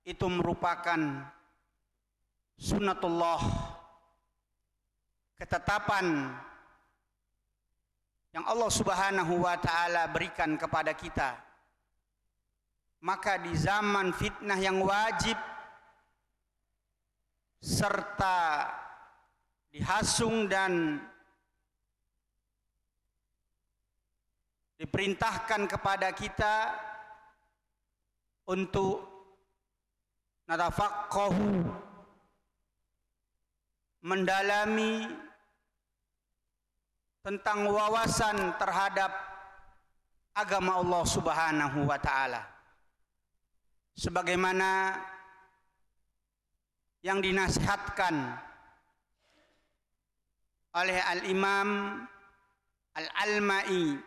itu merupakan sunnatullah, ketetapan yang Allah Subhanahu wa taala berikan kepada kita. Maka di zaman fitnah yang wajib serta dihasung dan diperintahkan kepada kita untuk natafaqahu, mendalami tentang wawasan terhadap agama Allah Subhanahu wa taala, sebagaimana yang dinasihatkan oleh Al-Imam Al-Alma'i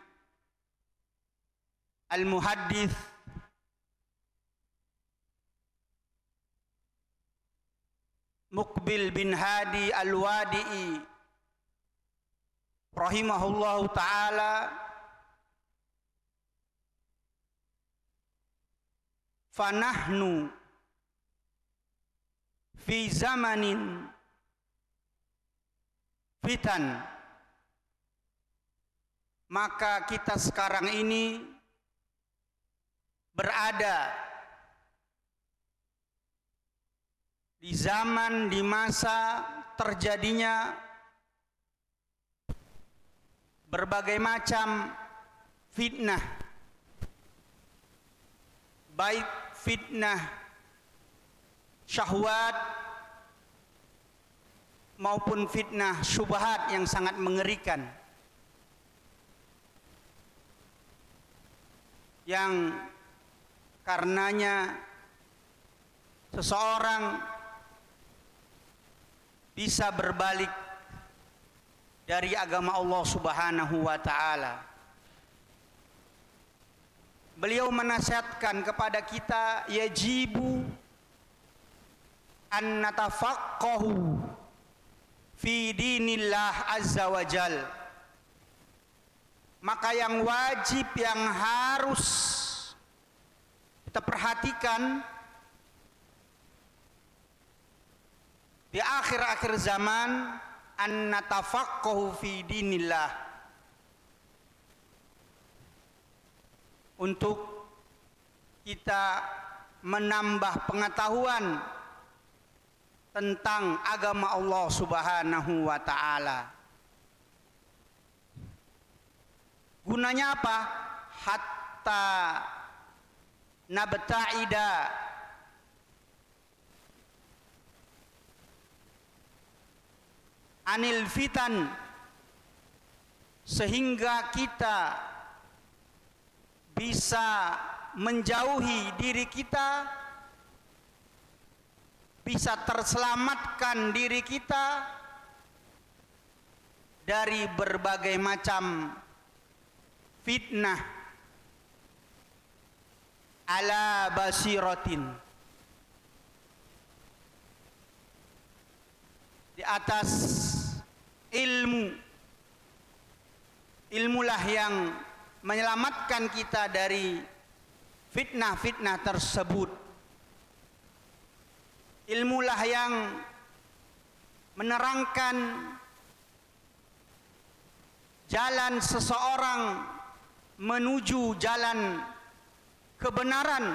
Al-Muhaddits Muqbil bin Hadi Al-Wadi'i rahimahullahu ta'ala, fanahnu fi zamanin fitan, maka kita sekarang ini berada di zaman, di masa terjadinya berbagai macam fitnah, baik fitnah syahwat maupun fitnah syubhat yang sangat mengerikan, yang karenanya seseorang bisa berbalik dari agama Allah Subhanahu wa taala. Beliau menasihatkan kepada kita, yajibu an natafaqahu fi dinillah azza wa jal. Maka yang wajib, yang harus kita perhatikan di akhir-akhir zaman, an natafaqahu fi dinillah, untuk kita menambah pengetahuan tentang agama Allah Subhanahu wa taala. Gunanya apa? Hatta nabta'ida anil fitan, sehingga kita bisa menjauhi diri kita, bisa terselamatkan diri kita dari berbagai macam fitnah ala basiratin, di atas ilmu. Ilmulah yang menyelamatkan kita dari fitnah-fitnah tersebut. Ilmulah yang menerangkan jalan seseorang menuju jalan kebenaran.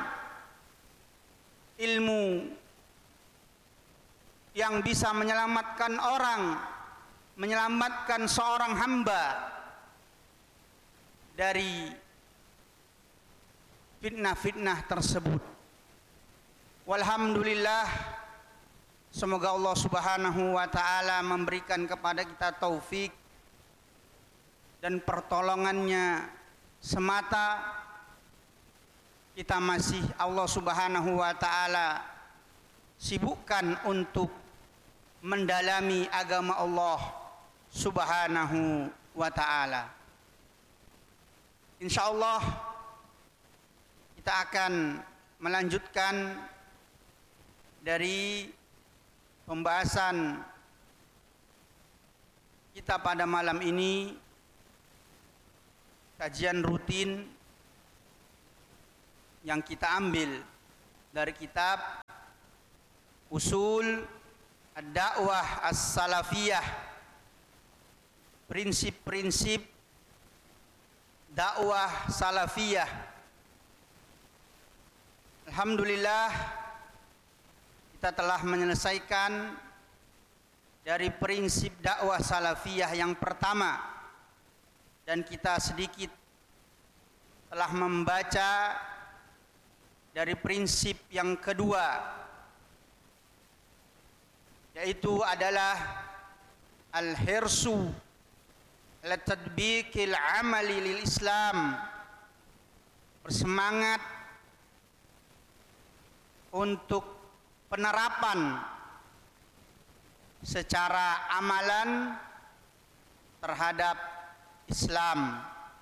Ilmu yang bisa menyelamatkan orang, menyelamatkan seorang hamba dari fitnah-fitnah tersebut. Walhamdulillah, semoga Allah Subhanahu wa taala memberikan kepada kita taufik dan pertolongannya semata. Kita masih Allah Subhanahu wa taala sibukkan untuk mendalami agama Allah Subhanahu wa taala. Insyaallah kita akan melanjutkan dari pembahasan kita pada malam ini, kajian rutin yang kita ambil dari kitab usul ad-da'wah as-salafiyah, prinsip-prinsip dakwah salafiyah. Alhamdulillah kita telah menyelesaikan dari prinsip dakwah salafiyah yang pertama, dan kita sedikit telah membaca dari prinsip yang kedua, yaitu adalah al-hirsu ala tadbiqil amali lil Islam, bersemangat untuk penerapan secara amalan terhadap Islam.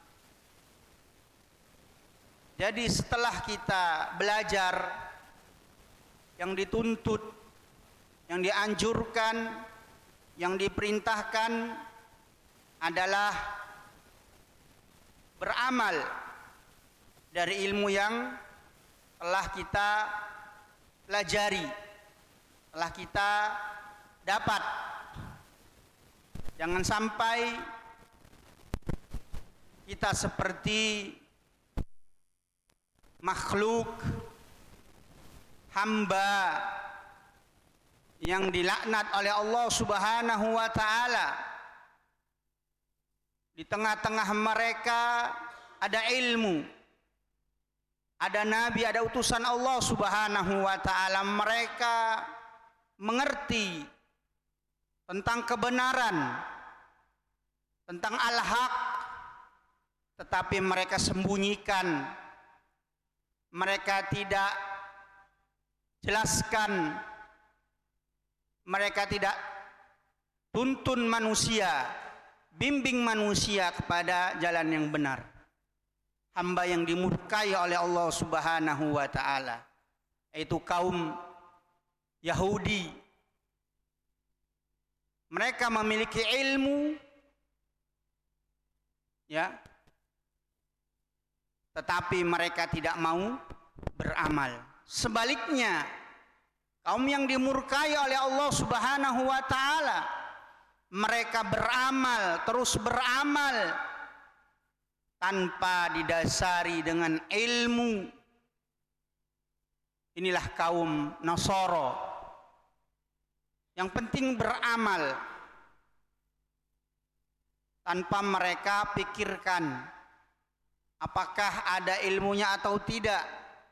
Jadi setelah kita belajar yang dituntut, yang dianjurkan, yang diperintahkan adalah beramal dari ilmu yang telah kita pelajari, telah kita dapat. Jangan sampai kita seperti makhluk hamba yang dilaknat oleh Allah Subhanahu wa taala. Di tengah-tengah mereka ada ilmu, ada nabi, ada utusan Allah Subhanahu wa taala. Mereka mengerti tentang kebenaran, tentang al-haq, tetapi mereka sembunyikan, mereka tidak jelaskan, mereka tidak tuntun manusia, bimbing manusia kepada jalan yang benar. Hamba yang dimurkai oleh Allah Subhanahu wa taala, yaitu kaum Yahudi. Mereka memiliki ilmu, ya, tetapi mereka tidak mau beramal. Sebaliknya, kaum yang dimurkai oleh Allah Subhanahu wa taala, mereka beramal, terus beramal tanpa didasari dengan ilmu. Inilah kaum Nasara. Yang penting beramal tanpa mereka pikirkan apakah ada ilmunya atau tidak.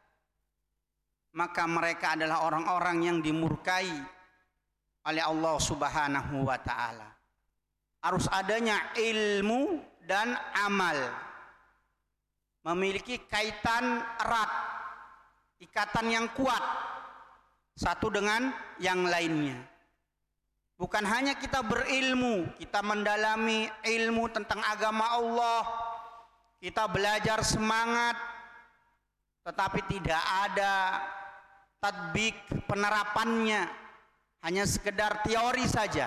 Maka mereka adalah orang-orang yang dimurkai oleh Allah Subhanahu wa taala. Harus adanya ilmu dan amal, memiliki kaitan erat, ikatan yang kuat satu dengan yang lainnya. Bukan hanya kita berilmu, kita mendalami ilmu tentang agama Allah, kita belajar semangat, tetapi tidak ada tatbik, penerapannya, hanya sekedar teori saja.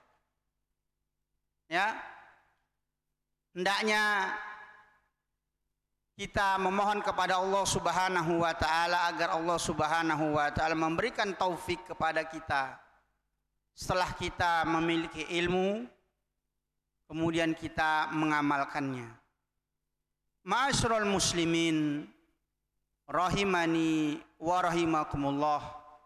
Ya, hendaknya kita memohon kepada Allah Subhanahu wa taala agar Allah Subhanahu wa taala memberikan taufik kepada kita. Setelah kita memiliki ilmu, kemudian kita mengamalkannya. Ma'asyiral muslimin rahimani wa rahimakumullah.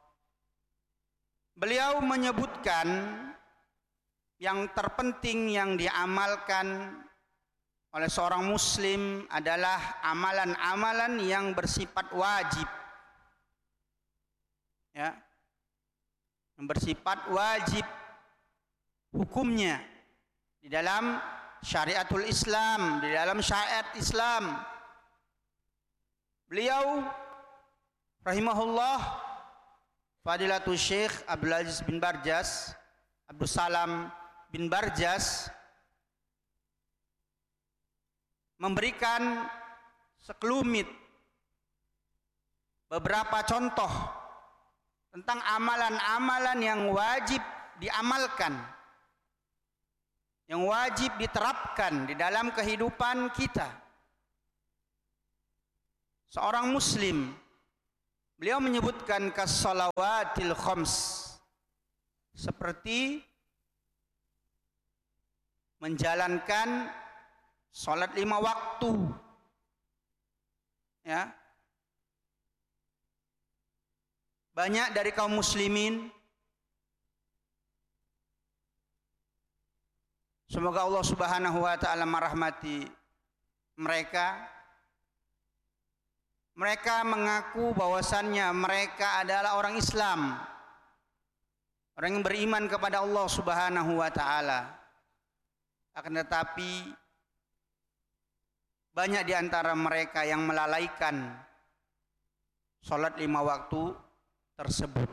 Beliau menyebutkan yang terpenting yang diamalkan oleh seorang muslim adalah amalan-amalan yang bersifat wajib. Ya. Yang bersifat wajib hukumnya di dalam syariatul Islam, di dalam syariat Islam. Beliau rahimahullah Fadilatul Syekh Abdul Aziz bin Barjas, Abdul Salam bin Barjas, memberikan sekelumit beberapa contoh tentang amalan-amalan yang wajib diamalkan, yang wajib diterapkan di dalam kehidupan kita. Seorang muslim Beliau menyebutkan kas-shalawatil khams, seperti menjalankan salat 5 waktu. Ya. Banyak dari kaum muslimin, semoga Allah Subhanahu wa taala merahmati mereka. Mereka mengaku bahwasannya mereka adalah orang Islam, orang yang beriman kepada Allah Subhanahu wa taala. Akan tetapi banyak di antara mereka yang melalaikan salat 5 waktu tersebut.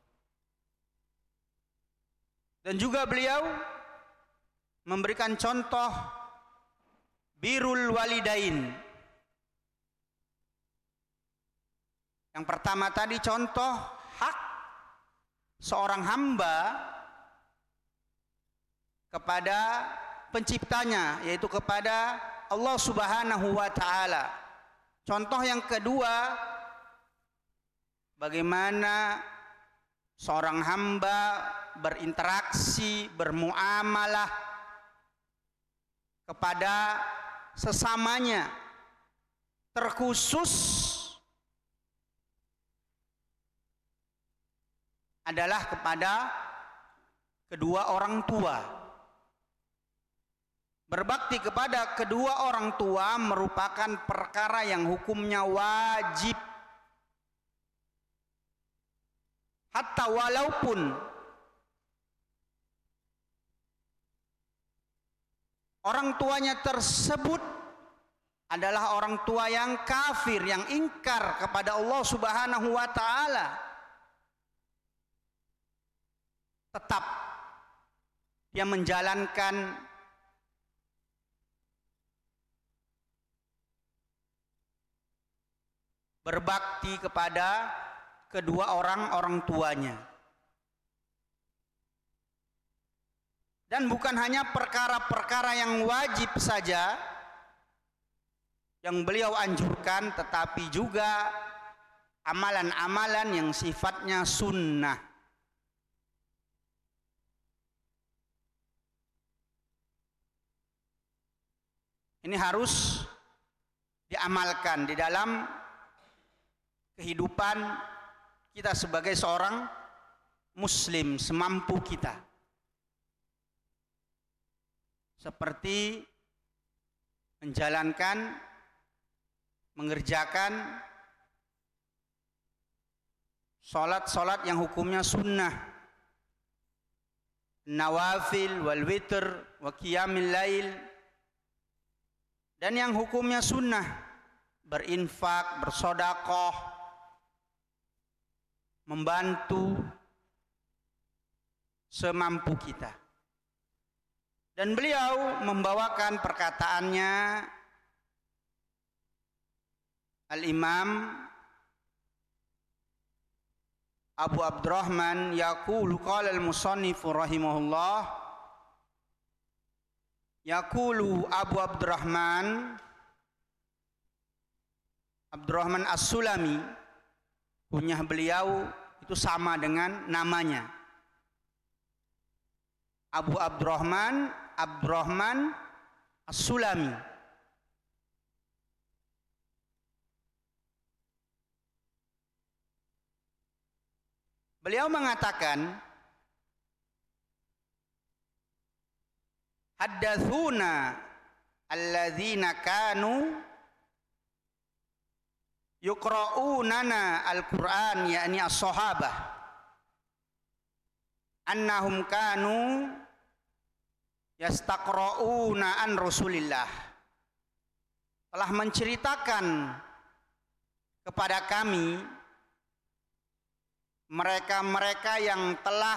Dan juga beliau memberikan contoh birrul walidain. Yang pertama tadi contoh hak seorang hamba kepada penciptanya, yaitu kepada Allah Subhanahu wa taala. Contoh yang kedua, bagaimana seorang hamba berinteraksi, bermuamalah kepada sesamanya, terkhusus adalah kepada kedua orang tua. Berbakti kepada kedua orang tua merupakan perkara yang hukumnya wajib. Hatta walaupun orang tuanya tersebut adalah orang tua yang kafir, yang ingkar kepada Allah Subhanahu wa taala, tetap dia menjalankan berbakti kepada kedua orang tuanya. Dan bukan hanya perkara-perkara yang wajib saja yang beliau anjurkan, tetapi juga amalan-amalan yang sifatnya sunnah. Ini harus diamalkan di dalam kehidupan kita sebagai seorang muslim semampu kita. Seperti menjalankan, mengerjakan salat-salat yang hukumnya sunnah, nawafil wal witr wa qiyamil lail, dan yang hukumnya sunnah, berinfak, bersedekah, membantu semampu kita. Dan beliau membawakan perkataannya Al-Imam Abu Abdurrahman yaqulu qala al-musannif rahimahullah, yaqulu Abu Abdurrahman As-Sulami, kunyah beliau itu sama dengan namanya, Abu Abdurrahman As-Sulami. Beliau mengatakan, haddatsuna alladzina kanu yuqra'unana al-Qur'an, yakni as-sahabah, annahum kanu yastaqra'una an Rasulillah, telah menceritakan kepada kami mereka-mereka yang telah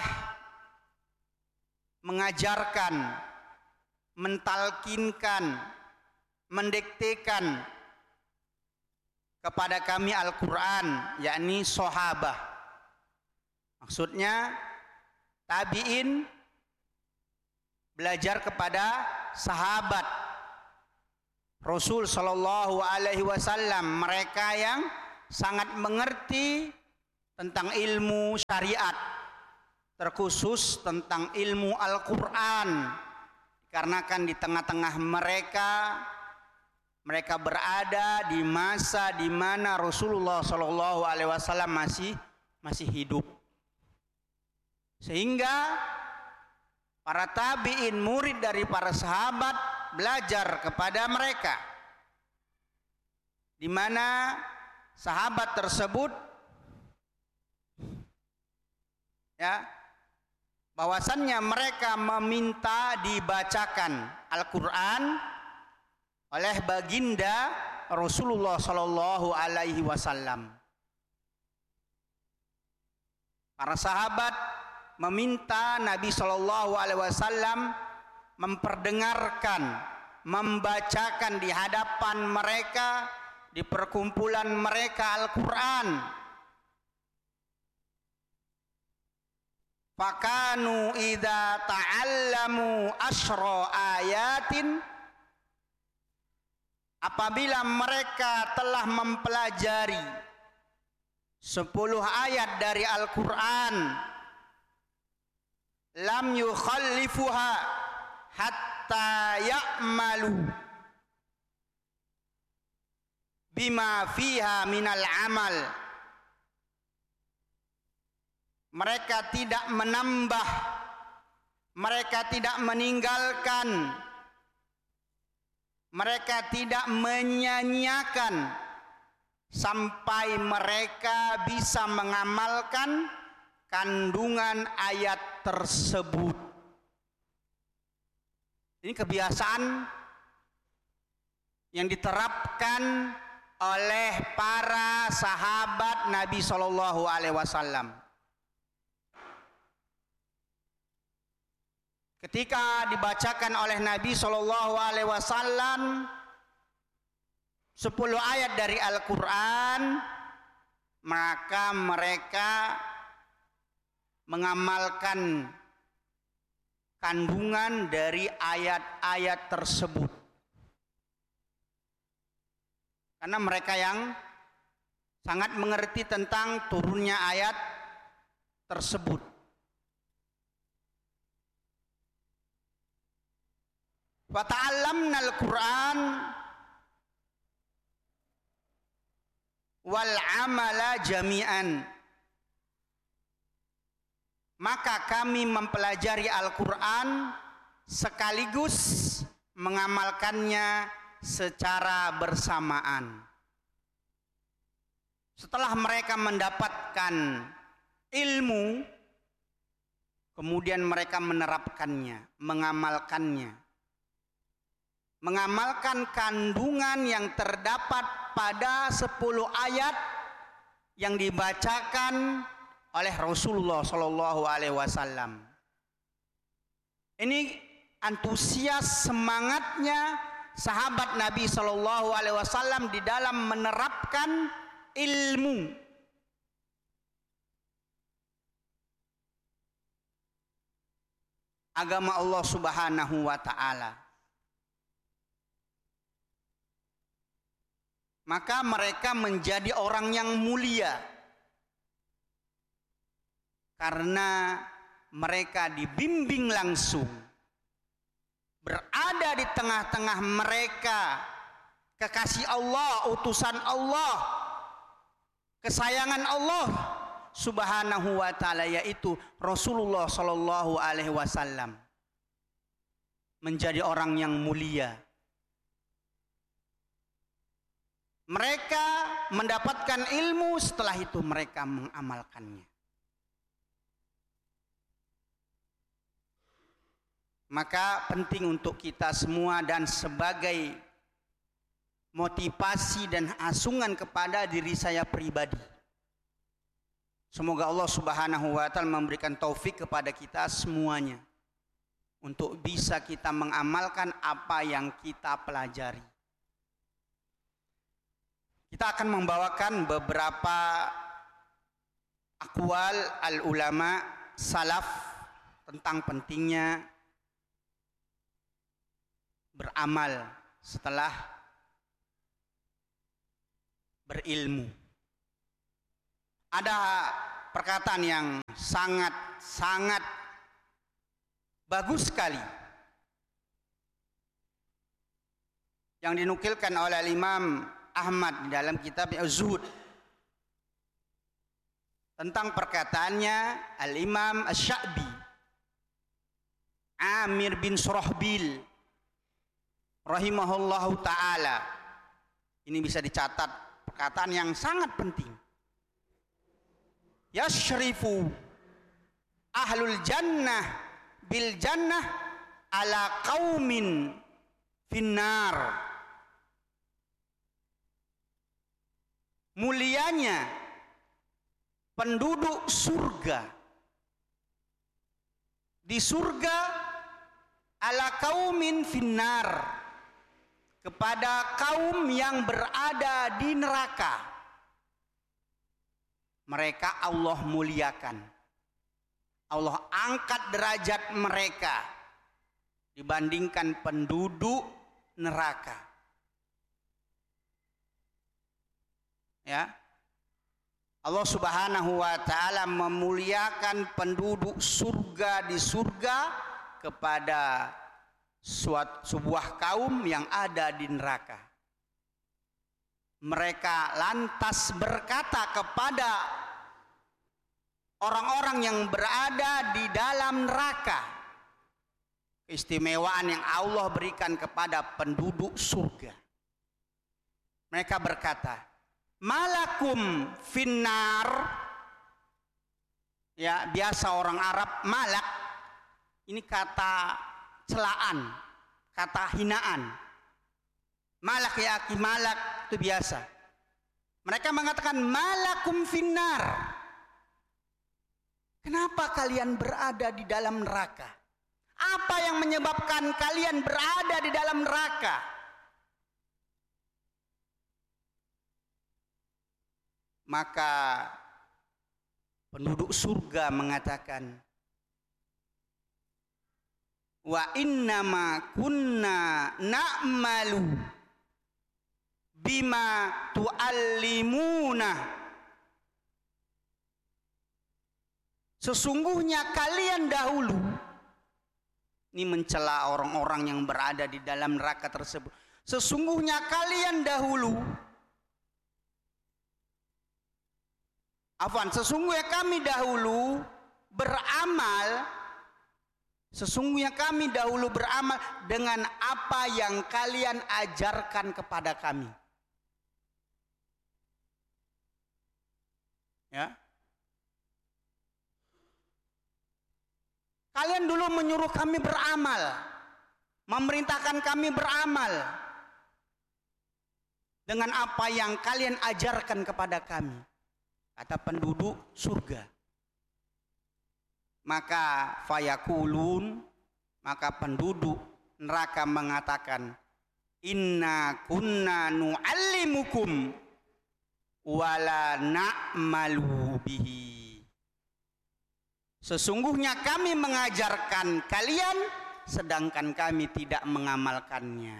mengajarkan, mentalkinkan, mendiktekan kepada kami Al-Quran, yakni sahabah. Maksudnya tabi'in belajar kepada sahabat Rasul Shallallahu Alaihi Wasallam, mereka yang sangat mengerti tentang ilmu syariat, terkhusus tentang ilmu Al-Quran, dikarenakan di tengah-tengah mereka berada di masa di mana Rasulullah SAW masih hidup, sehingga para tabi'in, murid dari para sahabat, belajar kepada mereka, di mana sahabat tersebut bahwasannya mereka meminta dibacakan Al-Quran oleh baginda Rasulullah Sallallahu Alaihi Wasallam. Para sahabat meminta Nabi Sallallahu Alaihi Wasallam memperdengarkan, membacakan di hadapan mereka, di perkumpulan mereka Al-Quran. Fakanu idza ta'allamu asyra ayatin, apabila mereka telah mempelajari 10 ayat dari Al-Quran, lam yukhallifuha hatta ya'malu bima fiha minal amal. Mereka tidak menambah, mereka tidak meninggalkan, mereka tidak menyanyiakan sampai mereka bisa mengamalkan kandungan ayat tersebut. Ini kebiasaan yang diterapkan oleh para sahabat Nabi Shallallahu Alaihi Wasallam. Ketika dibacakan oleh Nabi Shallallahu Alaihi Wasallam 10 ayat dari Al-Quran, maka mereka mengamalkan kandungan dari ayat-ayat tersebut. Karena mereka yang sangat mengerti tentang turunnya ayat tersebut. Wa ta'allamna al-Qur'an wal amala jami'an. Maka kami mempelajari Al-Quran sekaligus mengamalkannya secara bersamaan. Setelah mereka mendapatkan ilmu, kemudian mereka menerapkannya, mengamalkannya. Mengamalkan kandungan yang terdapat pada 10 ayat yang dibacakan oleh Rasulullah Shallallahu Alaihi Wasallam. Ini antusias, semangatnya sahabat Nabi Shallallahu Alaihi Wasallam di dalam menerapkan ilmu. Agama Allah Subhanahu wa Ta'ala. Maka mereka menjadi orang yang mulia karena mereka dibimbing langsung, berada di tengah-tengah mereka kekasih Allah, utusan Allah, kesayangan Allah Subhanahu wa Ta'ala, yaitu Rasulullah Sallallahu Alaihi Wasallam, menjadi orang yang mulia. Mereka mendapatkan ilmu, setelah itu mereka mengamalkannya. Maka penting untuk kita semua dan sebagai motivasi dan asungan kepada diri saya pribadi. Semoga Allah Subhanahu wa Ta'ala memberikan taufik kepada kita semuanya untuk bisa kita mengamalkan apa yang kita pelajari. Kita akan membawakan beberapa aqwal al-ulama salaf tentang pentingnya beramal setelah berilmu. Ada perkataan yang sangat bagus sekali yang dinukilkan oleh Imam Ahmad dalam kitab Az-Zuhud tentang perkataannya Al-Imam Asy-Sya'bi Amir bin Surahbil rahimahullahu ta'ala. Ini bisa dicatat, perkataan yang sangat penting. Yashrifu ahlul jannah bil jannah ala qaumin finnar. Mulianya penduduk surga di surga ala qaumin finnar, kepada kaum yang berada di neraka. Mereka Allah muliakan, Allah angkat derajat mereka dibandingkan penduduk neraka. Ya, Allah Subhanahu wa ta'ala memuliakan penduduk surga di surga kepada sebuah kaum yang ada di neraka. Mereka lantas berkata kepada orang-orang yang berada di dalam neraka, keistimewaan yang Allah berikan kepada penduduk surga. Mereka berkata, malakum finnar. Ya, biasa orang Arab malak ini kata celaan, kata hinaan. Malak ya aki, malak itu biasa. Mereka mengatakan malakum finnar. Kenapa kalian berada di dalam neraka? Apa yang menyebabkan kalian berada di dalam neraka? Maka penduduk surga mengatakan, wa innama kunna na'malu bima tu'allimuna. Sesungguhnya kalian dahulu, ini mencela orang-orang yang berada di dalam neraka tersebut. Sesungguhnya kalian dahulu, sesungguhnya kami dahulu beramal, sesungguhnya kami dahulu beramal dengan apa yang kalian ajarkan kepada kami. Ya. Kalian dulu menyuruh kami beramal, memerintahkan kami beramal dengan apa yang kalian ajarkan kepada kami, kata penduduk surga. Maka fayakulun, maka penduduk neraka mengatakan, inna kunna nu'allimukum wala na'malu bihi. Sesungguhnya kami mengajarkan kalian, sedangkan kami tidak mengamalkannya.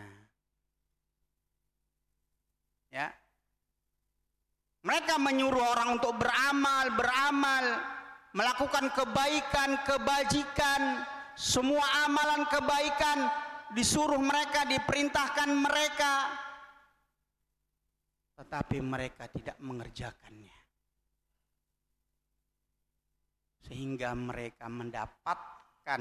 Ya. Mereka menyuruh orang untuk beramal, melakukan kebaikan, kebajikan, semua amalan kebaikan disuruh mereka, diperintahkan mereka, tetapi mereka tidak mengerjakannya, sehingga mereka mendapatkan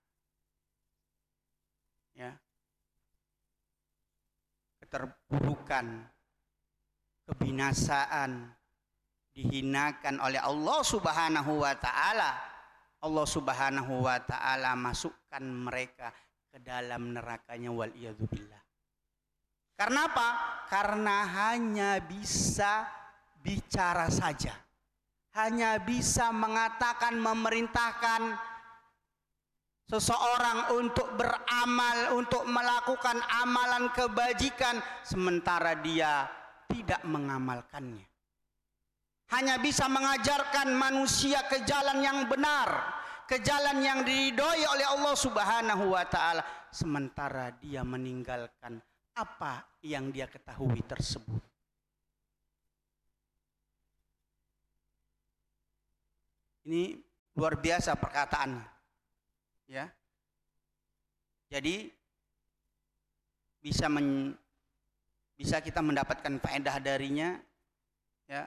keterpurukan, kebinasaan, dihinakan oleh Allah Subhanahu wa ta'ala. Allah Subhanahu wa ta'ala masukkan mereka ke dalam nerakanya, waliyadzubillah. Karena apa? Karena hanya bisa bicara saja, hanya bisa mengatakan, memerintahkan seseorang untuk beramal, untuk melakukan amalan kebajikan, sementara dia tidak mengamalkannya. Hanya bisa mengajarkan manusia ke jalan yang benar, ke jalan yang diridhoi oleh Allah Subhanahu wa ta'ala, sementara dia meninggalkan apa yang dia ketahui tersebut. Ini luar biasa perkataannya. Ya. Jadi bisa kita mendapatkan faedah darinya, ya.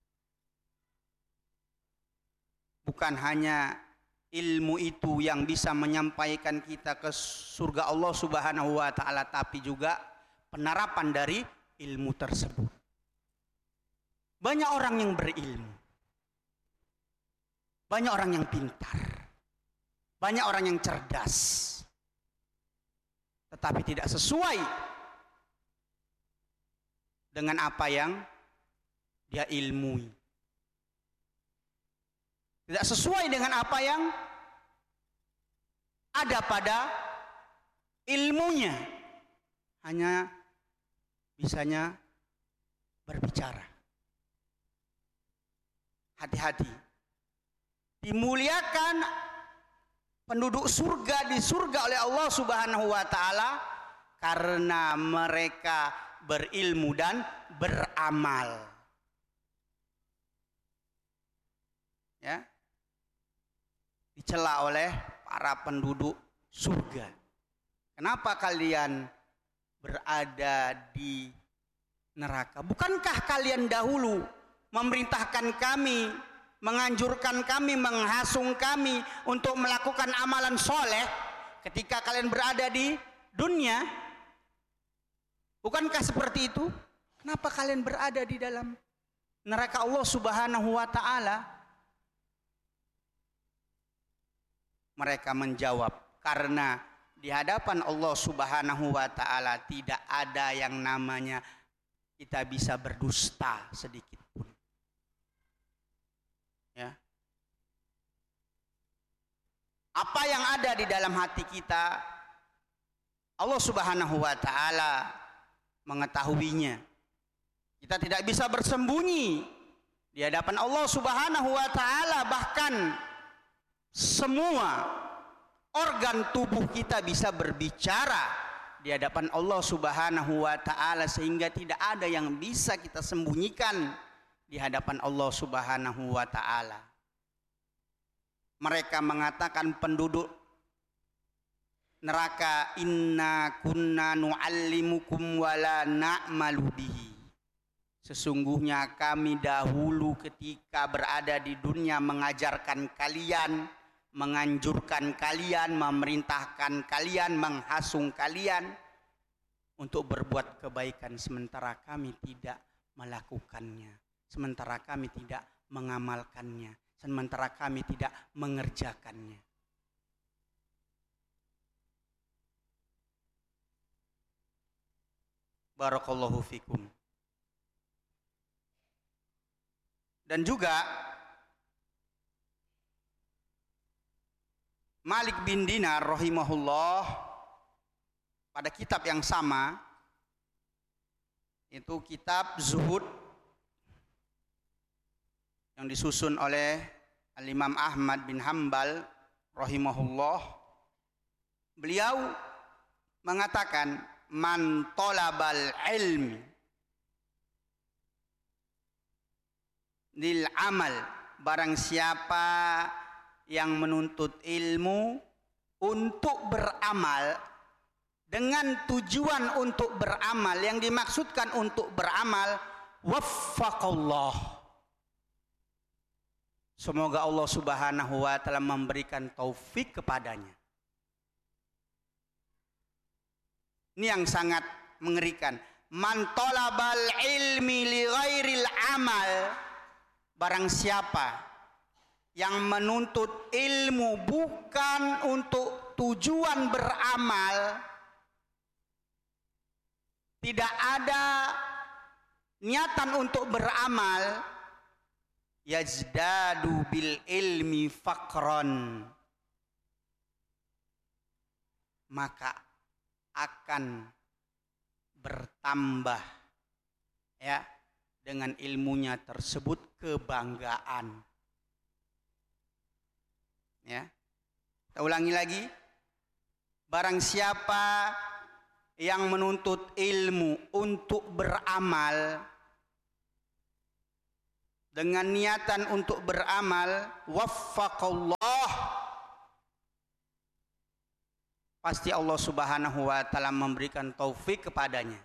Bukan hanya ilmu itu yang bisa menyampaikan kita ke surga Allah Subhanahu wa taala, tapi juga penerapan dari ilmu tersebut. Banyak orang yang berilmu. Banyak orang yang pintar. Banyak orang yang cerdas. Tetapi tidak sesuai dengan apa yang dia ilmui. Tidak sesuai dengan apa yang ada pada ilmunya. Hanya bisanya berbicara. Hati-hati. Dimuliakan penduduk surga di surga oleh Allah Subhanahu wa taala karena mereka berilmu dan beramal. Ya. Dicela oleh para penduduk surga. Kenapa kalian berada di neraka? Bukankah kalian dahulu memerintahkan kami, menganjurkan kami, menghasung kami untuk melakukan amalan soleh ketika kalian berada di dunia? Bukankah seperti itu? Kenapa kalian berada di dalam neraka Allah Subhanahu wa taala? Mereka menjawab, karena di hadapan Allah Subhanahu wa taala tidak ada yang namanya kita bisa berdusta sedikit pun. Ya. Apa yang ada di dalam hati kita, Allah Subhanahu wa taala mengetahuinya. Kita tidak bisa bersembunyi di hadapan Allah Subhanahu wa taala, bahkan semua organ tubuh kita bisa berbicara di hadapan Allah Subhanahu wa taala, sehingga tidak ada yang bisa kita sembunyikan di hadapan Allah Subhanahu wa taala. Mereka mengatakan penduduk neraka, inna kunna nu'allimukum wala na'malu bihi. Sesungguhnya kami dahulu ketika berada di dunia mengajarkan kalian, menganjurkan kalian, memerintahkan kalian, menghasung kalian untuk berbuat kebaikan, sementara kami tidak melakukannya, sementara kami tidak mengamalkannya, sementara kami tidak mengerjakannya. Barakallahu fikum. Dan juga Malik bin Dinar rahimahullah pada kitab yang sama, itu kitab Zuhud yang disusun oleh Al-Imam Ahmad bin Hanbal rahimahullah, beliau mengatakan, man talabal ilmi lil amal, barang siapa yang menuntut ilmu untuk beramal, dengan tujuan untuk beramal, yang dimaksudkan untuk beramal, waffaqallah, semoga Allah Subhanahu wa taala memberikan taufik kepadanya. Ini yang sangat mengerikan. Man talabal ilmi li ghairil amal, barang siapa yang menuntut ilmu bukan untuk tujuan beramal, tidak ada niatan untuk beramal, yazdadu bil ilmi faqran, maka akan bertambah ya dengan ilmunya tersebut kebanggaan. Ya. Kita ulangi lagi. Barang siapa yang menuntut ilmu untuk beramal dengan niatan untuk beramal, waffaqallah, pasti Allah Subhanahu wa taala memberikan taufik kepadanya.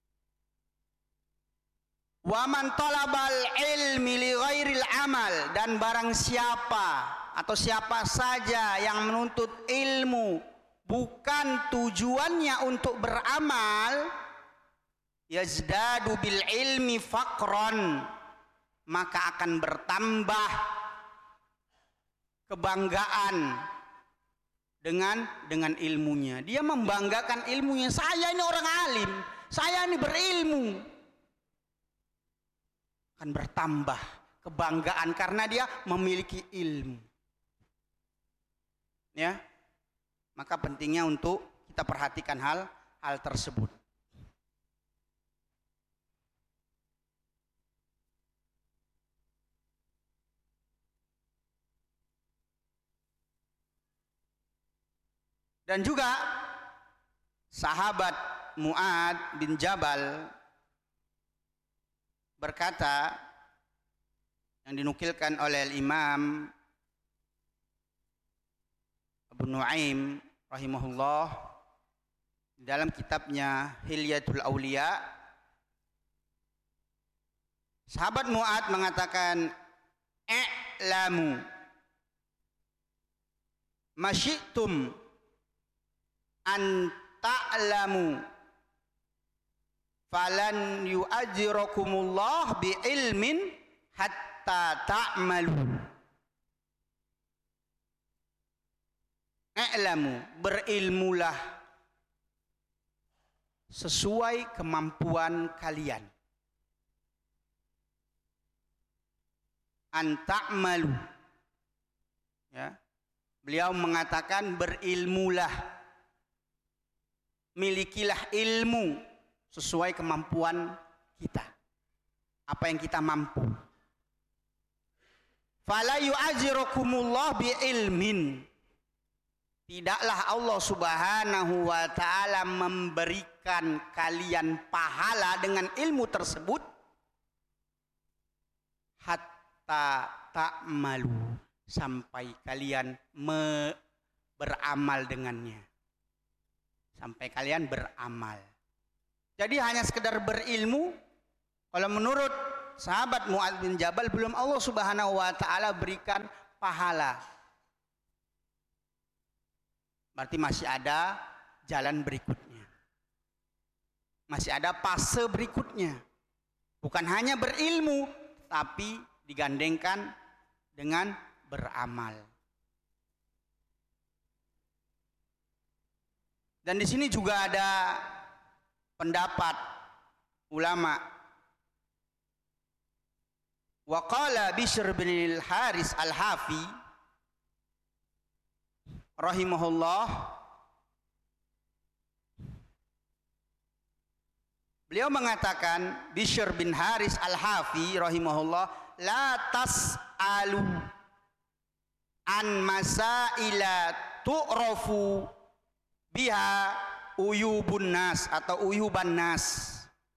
Wa man talabal ilmi li ghairil amal, dan barang siapa atau siapa saja yang menuntut ilmu bukan tujuannya untuk beramal, yazdadu bil ilmi faqran, maka akan bertambah kebanggaan dengan ilmunya. Dia membanggakan ilmunya, saya ini orang alim, saya ini berilmu. Akan bertambah kebanggaan karena dia memiliki ilmu. Ya. Maka pentingnya untuk kita perhatikan hal tersebut. Dan juga sahabat Mu'ad bin Jabal berkata, yang dinukilkan oleh Imam Abu Nuaim rahimahullah dalam kitabnya Hilyatul Auliya, sahabat Mu'ad mengatakan, i'lamu masyi'tum an ta'lamu falan yu'ajirakumullah bi ilmin hatta ta'malu. I'lamu, berilmulah sesuai kemampuan kalian. An ta'malu. Ya. Beliau mengatakan berilmulah, milikilah ilmu sesuai kemampuan kita, apa yang kita mampu. Fala yu'ajirakumullah bi ilmin, tidaklah Allah Subhanahu wa taala memberikan kalian pahala dengan ilmu tersebut hatta ta'malu, sampai kalian beramal dengannya, sampai kalian beramal. Jadi hanya sekedar berilmu, kalau menurut sahabat Mu'ad bin Jabal, belum Allah Subhanahu wa taala berikan pahala. Berarti masih ada jalan berikutnya, masih ada fase berikutnya. Bukan hanya berilmu, tapi digandengkan dengan beramal. Dan di sini juga ada pendapat ulama. Wa qala Bishr bin al-Haris al-Hafi rahimahullah, beliau mengatakan, Bishr bin Haris al-Hafi rahimahullah, la tas'alu an masaila tu'rafu biha uyubun nas atau uyuban nas.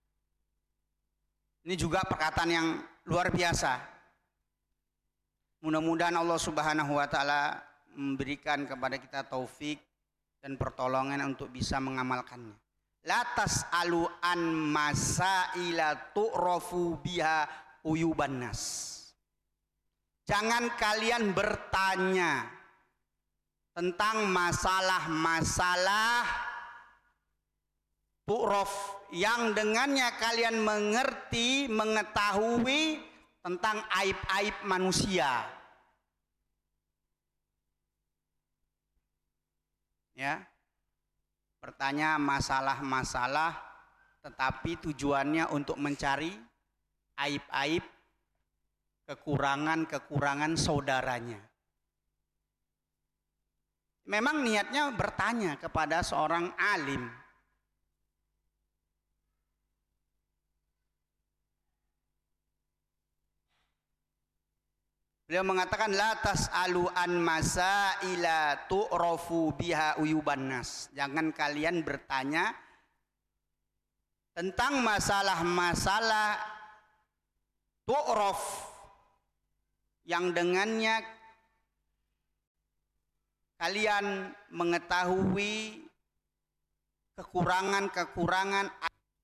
Ini juga perkataan yang luar biasa. Mudah-mudahan Allah Subhanahu wa taala memberikan kepada kita taufik dan pertolongan untuk bisa mengamalkannya. La tas'alu an masaila tu'rafu biha uyuban nas. Jangan kalian bertanya tentang masalah-masalah tu'raf yang dengannya kalian mengerti, mengetahui tentang aib-aib manusia. Ya. Bertanya masalah-masalah tetapi tujuannya untuk mencari aib-aib, kekurangan-kekurangan saudaranya. Memang niatnya bertanya kepada seorang alim. Beliau mengatakan la tas'alu an masaila tu'rafu biha uyuban nas. Jangan kalian bertanya tentang masalah-masalah tu'raf yang dengannya kalian mengetahui kekurangan-kekurangan